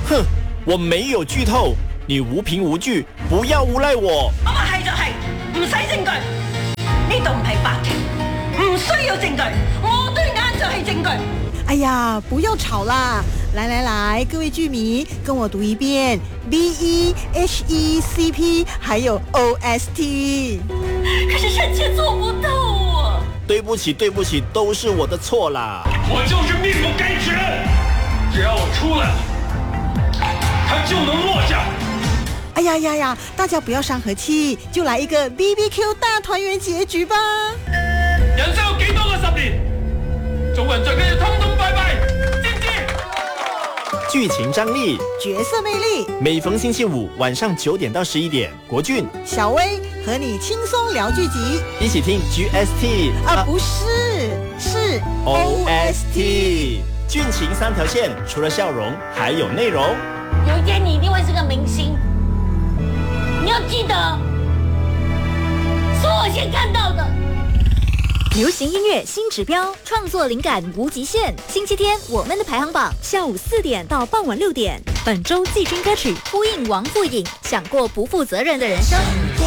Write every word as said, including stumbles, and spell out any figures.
哼，我沒有劇透，你無憑無據，不要誣賴我。 我話係就係，唔使證據。呢度唔係法庭，唔需要證據。我對眼就係證據。 哎呀，不要吵啦！來來來，各位劇迷，跟我讀一遍 B E H E C P， 還有 O S T。 可是臣妾做不到啊！ 對不起，對不起，都是我的錯啦。 我就是命不該絕，只要我出來了，他就能落下。 哎呀呀呀！大家不要傷和氣，就來一個 B B Q 大團圓結局吧。 人生有幾多個十年？做人最緊要通通拜拜，知唔知？ 劇情張力， 角色魅力， 每逢星期五晚上九點到十一點，國俊、 小薇和你輕鬆聊劇集， 一起聽 G S T 啊，不是，是 O S T。劇情三條線，除了笑容，還有內容。 有一天你一定會是個明星，你要記得，是我先看到的。 流行音樂新指標，創作靈感無極限。星期天，我們的排行榜，下午四點到傍晚六點。本周季軍歌曲呼應王富穎，想過不負責任的人生。